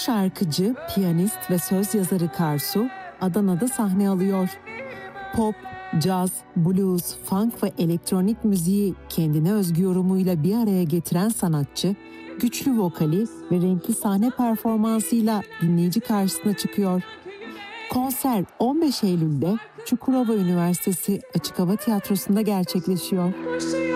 şarkıcı, piyanist ve söz yazarı Karsu, Adana'da sahne alıyor. Pop, caz, blues, funk ve elektronik müziği kendine özgü yorumuyla bir araya getiren sanatçı, güçlü vokali ve renkli sahne performansıyla dinleyici karşısına çıkıyor. Konser 15 Eylül'de Çukurova Üniversitesi Açık Hava Tiyatrosu'nda gerçekleşiyor.